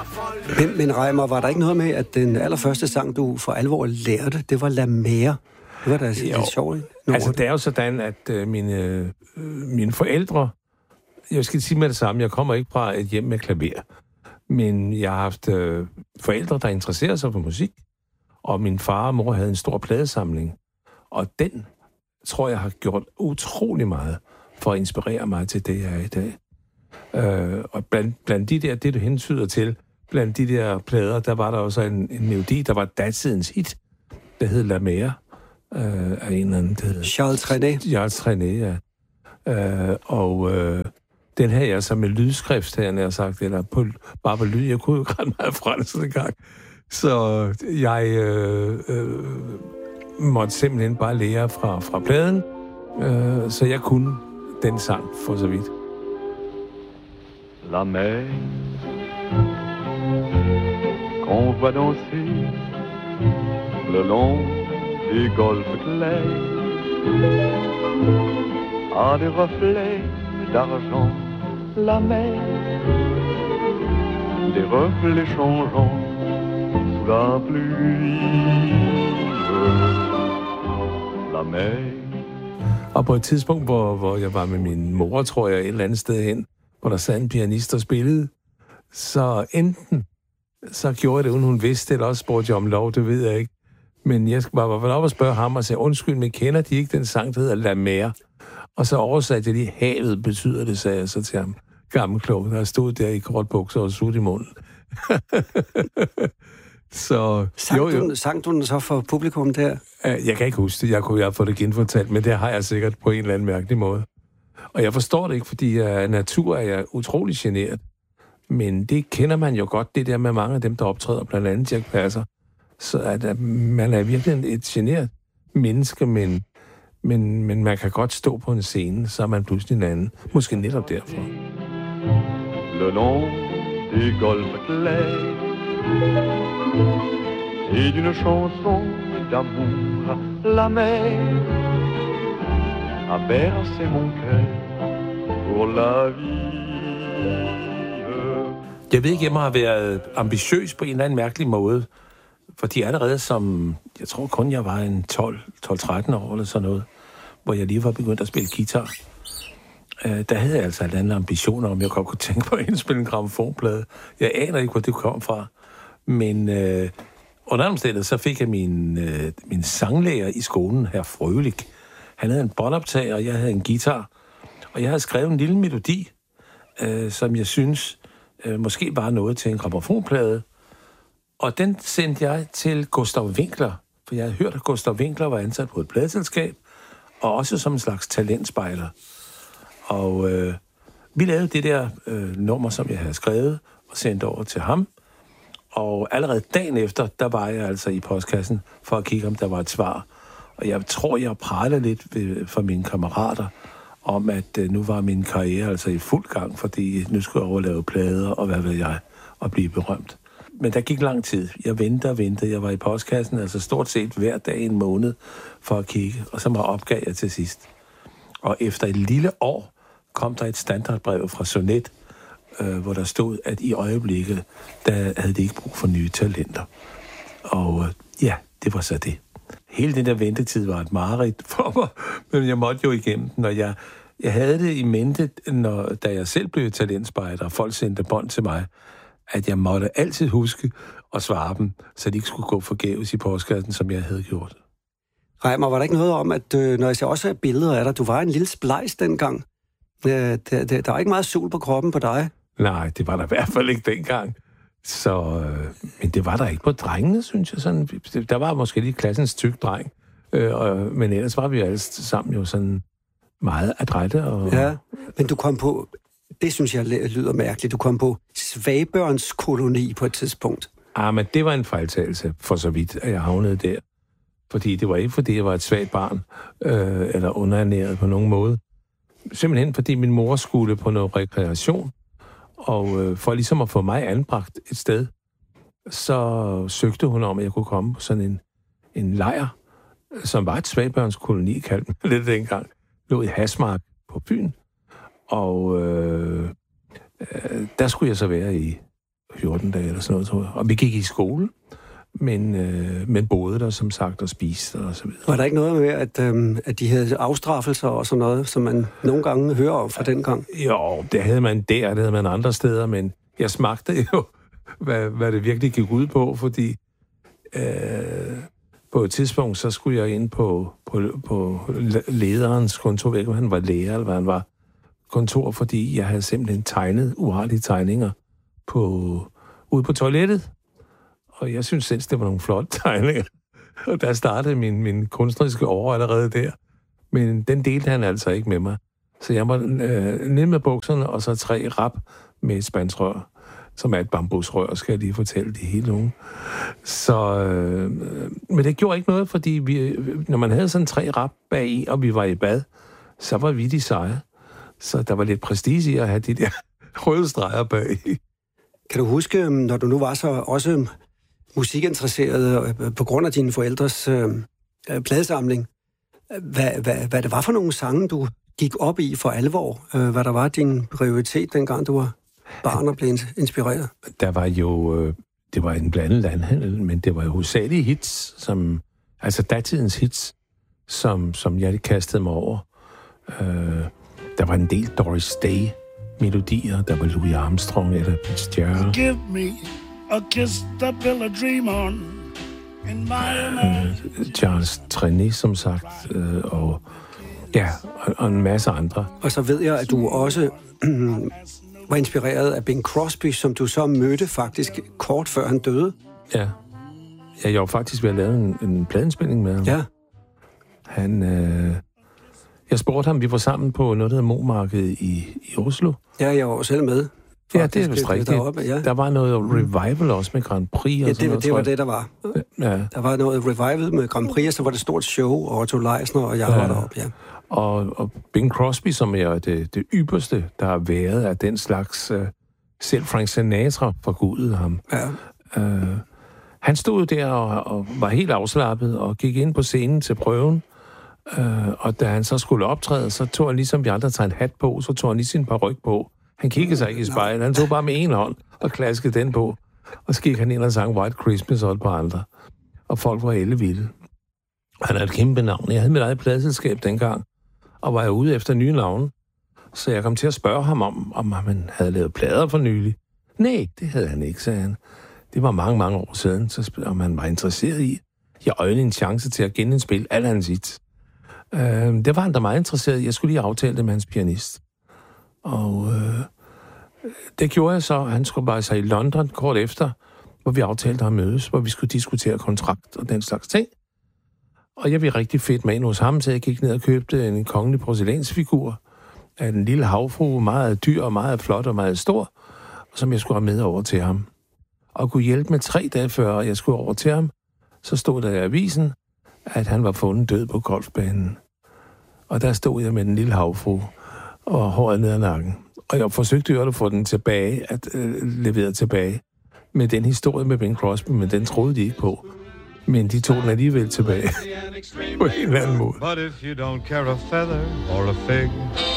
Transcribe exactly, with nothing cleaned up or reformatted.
Men, men Reimer, var der ikke noget med, at den allerførste sang, du for alvor lærte, det var La Mer? Det var da altså lidt sjovt. Altså, det er jo sådan, at øh, mine, øh, mine forældre, jeg skal sige med det samme, jeg kommer ikke fra et hjem med klaver, men jeg har haft øh, forældre, der interesserer sig for musik, og min far og mor havde en stor pladesamling, og den, tror jeg, har gjort utrolig meget for at inspirere mig til det, jeg er i dag. Øh, og blandt, blandt de der, det du hentyder til, blandt de der plader, der var der også en, en melodi, der var datidens hit, der hed La Mer, øh, af en eller anden, der hed Charles Trenet. Charles Trenet, ja. Øh, og øh, den her jeg så med lydskrift, her, jeg har sagt, eller på, bare på lyd, jeg kunne jo ret meget fra det sådan en gang. Så jeg øh, øh, måtte simpelthen bare lære fra, fra pladen, øh, så jeg kunne den sang for så vidt. La mer qu'on voit danser le long des golfes clairs a des reflets d'argent. La mer, des reflets changeants sous la pluie. La mer. Og på et tidspunkt, hvor, hvor jeg var med min mor, tror jeg, et eller andet sted hen, hvor der sad en pianist og spillede, så enten så gjorde jeg det, uden hun vidste, eller også spurgte jeg om lov, det ved jeg ikke. Men jeg var bare op og spørge ham og sagde, undskyld, men kender de ikke den sang, der hedder La Mer? Og så oversatte jeg lige, havet betyder det, sagde jeg så til ham. Gammel klog, der stod der i kortbukser og sut i munden. så, sang, jo, jo. Du, sang du den så for publikum der? Jeg kan ikke huske det. Jeg kunne have fået det genfortalt, men det har jeg sikkert på en eller anden mærkelig måde. Og jeg forstår det ikke, fordi af natur er jeg utrolig generet. Men det kender man jo godt, det der med mange af dem, der optræder, blandt andet Dirch Passer. Så at man er virkelig et generet menneske, men, men, men man kan godt stå på en scene, så er man pludselig en anden. Måske netop derfor. Le long des golfes clairs et d'une chanson d'amour, la mer a bercé mon cœur pour la vie. Jeg ved ikke, jeg må have været ambitiøs på en eller anden mærkelig måde, fordi allerede som, jeg tror kun jeg var en tolv tretten år eller sådan noget, hvor jeg lige var begyndt at spille guitar, øh, der havde jeg altså en anden ambition om, jeg godt kunne tænke på at indspille en grammofonplade. Jeg aner ikke, hvor det kom fra, men øh, under omstændighed, så fik jeg min, øh, min sanglærer i skolen, Herr Frølich. Han havde en båndoptager, og jeg havde en guitar, og jeg havde skrevet en lille melodi, øh, som jeg synes øh, måske var noget til en grammofonplade. Og den sendte jeg til Gustav Winkler, for jeg havde hørt, at Gustav Winkler var ansat på et pladeselskab, og også som en slags talentspejler. Og øh, vi lavede det der øh, nummer, som jeg havde skrevet, og sendt over til ham. Og allerede dagen efter, der var jeg altså i postkassen for at kigge, om der var et svar. Og jeg tror, jeg praler lidt ved, for mine kammerater om, at øh, nu var min karriere altså i fuld gang, fordi nu skulle jeg overlave plader, og hvad ved jeg, og blive berømt. Men der gik lang tid. Jeg ventede og ventede. Jeg var i postkassen, altså stort set hver dag en måned for at kigge, og så må opgav jeg til sidst. Og efter et lille år kom der et standardbrev fra Sonet, øh, hvor der stod, at i øjeblikket, der havde de ikke brug for nye talenter. Og øh, ja, det var så det. Hele den der ventetid var et mareridt for mig, men jeg måtte jo igennem den, og jeg, jeg havde det i mente, når, da jeg selv blev talentspejder, og folk sendte bånd til mig, at jeg måtte altid huske at svare dem, så de ikke skulle gå forgæves i postkassen, som jeg havde gjort. Reimer, var der ikke noget om, at øh, når jeg ser også billeder af dig, du var en lille splejs dengang. Øh, der, der, der var ikke meget sol på kroppen på dig. Nej, det var der i hvert fald ikke dengang. Så, øh, men det var der ikke på drengene, synes jeg. Sådan, der var måske lige klassens tyk dreng, øh, og, men ellers var vi alle sammen jo sådan meget adrette. Og... Ja, men du kom på, det synes jeg lyder mærkeligt, du kom på svagbørnskoloni på et tidspunkt. Ah, men det var en fejltagelse, for så vidt, at jeg havnede der. Fordi det var ikke, fordi jeg var et svagt barn, øh, eller underernæret på nogen måde. Simpelthen fordi min mor skulle på noget rekreation, og øh, for ligesom at få mig anbragt et sted, så søgte hun om, at jeg kunne komme på sådan en, en lejr, som var et svagbørnskoloni, kaldte man lidt dengang, lå i Hasmark på byen. Og øh, øh, der skulle jeg så være i fjorten dage eller sådan noget, tror jeg. Og vi gik i skole, men, øh, men boede der som sagt og spiste og så videre. Var der ikke noget med, at, øh, at de havde afstraffelser og sådan noget, som man nogle gange hører om fra den gang? Jo, det havde man der, det havde man andre steder, men jeg smagte jo, hvad, hvad det virkelig gik ud på, fordi øh, på et tidspunkt, så skulle jeg ind på, på, på lederens kontor, ikke, han var lærer, eller hvad han var, kontor, fordi jeg havde simpelthen tegnet uartige tegninger på, ude på toilettet. Og jeg synes selv, det var nogle flotte tegninger. Og der startede min, min kunstneriske år allerede der. Men den delte han altså ikke med mig. Så jeg var øh, ned med bukserne, og så tre rap med et spansrør, som er et bambusrør, skal jeg lige fortælle de hele unge. Så, øh, men det gjorde ikke noget, fordi vi, når man havde sådan tre rap bag, og vi var i bad, så var vi de seje. Så der var lidt prestige i at have de der røde streger bag. Kan du huske, når du nu var så også musikinteresseret på grund af dine forældres øh, pladesamling, hvad, hvad, hvad det var for nogle sange, du gik op i for alvor? Øh, hvad der var din prioritet, dengang du var barn og blev inspireret? Der var jo, øh, det var en blandet landhandel, men det var jo hovedsagelige hits, som, altså datidens hits, som, som jeg kastede mig over. Øh, der var en del Doris Day-melodier, der var Louis Armstrong eller Fitzgerald. Give me a kiss to build a dream on in my uh, Charles Trenet, som sagt, uh, og ja, og, og en masse andre. Og så ved jeg, at du også var inspireret af Bing Crosby, som du så mødte faktisk kort før han døde. Ja, ja jeg var faktisk ved at lave en, en pladeindspilning med ham. Ja. Han, uh, jeg spurgte ham, vi var sammen på noget, der hedder Momarkedet i, i Oslo. Ja, jeg var selv med. Ja, det er vist rigtigt. Deroppe, ja. Der var noget revival også med Grand Prix. Og ja, sådan det, noget, det var det, der var. Ja. Der var noget revival med Grand Prix, og så var det et stort show, og Otto Leisner, og jeg ja. var deroppe, ja. Og, og Bing Crosby, som er det, det ypperste, der har været af den slags, uh, selv Frank Sinatra forgudede ham. Ja. Uh, han stod der og, og var helt afslappet, og gik ind på scenen til prøven. Uh, og da han så skulle optræde, så tog han ligesom vi andre tager en hat på, så tog han lige sin paryk på. Han kiggede sig ikke i spejlet, han tog bare med en hånd og klaskede den på. Og så gik han ind og sang White Christmas og et par andre. Og folk var ellevilde. Han havde et kæmpe navn. Jeg havde mit eget pladeselskab dengang, og var jeg ude efter nye navne. Så jeg kom til at spørge ham om, om han havde lavet plader for nylig. Nej, det havde han ikke, sagde han. Det var mange, mange år siden, så om han var interesseret i. Jeg øjnede en chance til at genindspille alle hans hits. Øh, det var han da meget interesseret i. Jeg skulle lige aftale det med hans pianist. Og øh, det gjorde jeg så. Han skulle bare sig i London kort efter, hvor vi aftalte at mødes, hvor vi skulle diskutere kontrakt og den slags ting. Og jeg ville rigtig fedt med ind hos ham, så jeg gik ned og købte en kongelig porcelænsfigur af en lille havfrue, meget dyr og meget flot og meget stor, som jeg skulle have med over til ham. Og kunne hjælpe med tre dage før jeg skulle over til ham, så stod der i avisen, at han var fundet død på golfbanen. Og der stod jeg med den lille havfrue og håret ned ad nakken. Og jeg forsøgte jo at få den tilbage, at øh, levere tilbage med den historie med Bing Crosby, men den troede de ikke på. Men de tog den alligevel tilbage på en eller anden måde. But if you don't care a feather or a fig